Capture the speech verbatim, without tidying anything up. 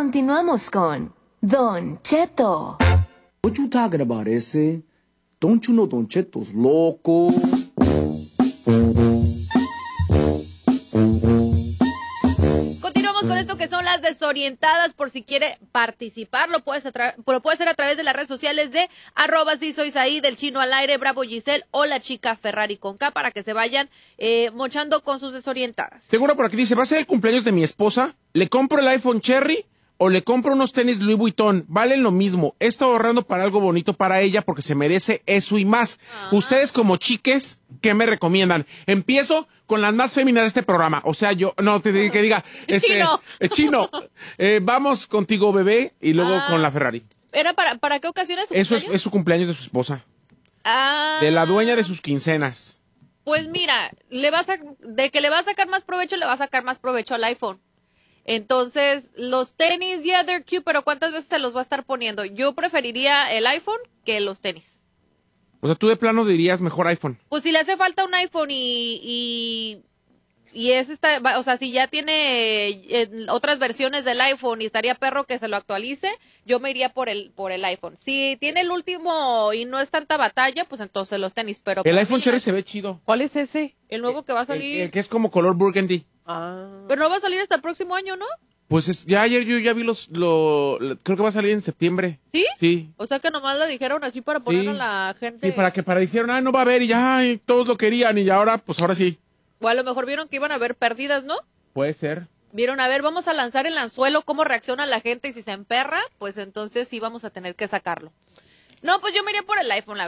Continuamos con Don Cheto. What you talking about, ese? Don't you know Don Cheto's loco? Continuamos con esto que son las desorientadas. Por si quiere participar, lo puedes, lo puede hacer a través de las redes sociales de arroba si soy Saí, del Chino al Aire, Bravo Giselle o la chica Ferrari con K, para que se vayan eh, mochando con sus desorientadas. Seguro por aquí dice, ¿va a ser el cumpleaños de mi esposa? ¿Le compro el iPhone Cherry o le compro unos tenis Louis Vuitton? Valen lo mismo. He estado ahorrando para algo bonito para ella porque se merece eso y más. Ajá. Ustedes como chiques, ¿qué me recomiendan? Empiezo con las más féminas de este programa. O sea, yo, no, te, que diga, este, Chino. Eh, Chino, eh, vamos contigo, bebé, y luego ah, con la Ferrari. ¿Era para, para qué ocasión es su Eso cumpleaños? Es, es su cumpleaños de su esposa. Ah. De la dueña de sus quincenas. Pues mira, le vas a, de que le va a sacar más provecho, le va a sacar más provecho al iPhone. Entonces, los tenis, yeah, they're cute, pero ¿cuántas veces se los va a estar poniendo? Yo preferiría el iPhone que los tenis. O sea, tú de plano dirías mejor iPhone. Pues si le hace falta un iPhone y, y, y es esta, o sea, si ya tiene eh, otras versiones del iPhone y estaría perro que se lo actualice, yo me iría por el, por el iPhone. Si tiene el último y no es tanta batalla, pues entonces los tenis, pero... El iPhone Cherry se ve chido. ¿Cuál es ese? El nuevo que va a salir. El, el que es como color burgundy. Ah. Pero no va a salir hasta el próximo año, ¿no? Pues es, ya ayer yo ya vi los, lo, lo, creo que va a salir en septiembre. ¿Sí? Sí. O sea que nomás lo dijeron así para poner sí. a la gente. Sí, para que para dijeron, ah, no va a haber y ya ay, todos lo querían y ahora, pues ahora sí. O a lo mejor vieron que iban a haber pérdidas, ¿no? Puede ser. Vieron, a ver, vamos a lanzar el anzuelo, cómo reacciona la gente y si se emperra, pues entonces sí vamos a tener que sacarlo. No, pues yo me iría por el iPhone, la